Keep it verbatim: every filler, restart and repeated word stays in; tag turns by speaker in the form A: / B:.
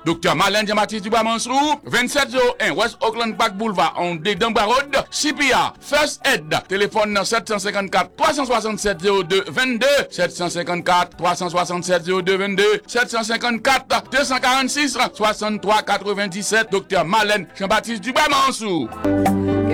A: Docteur Marlène Jean-Baptiste Dubois Mansou, vingt-sept zéro un West Oakland Park Boulevard, en Dedamba Road, C P A, First Aid, téléphone sept cent cinquante-quatre trois cent soixante-sept zéro deux vingt-deux, sept cent cinquante-quatre trois cent soixante-sept zéro deux vingt-deux, sept cent cinquante-quatre deux cent quarante-six soixante-trois quatre-vingt-dix-sept, Docteur Marlène Jean-Baptiste Dubois Mansou.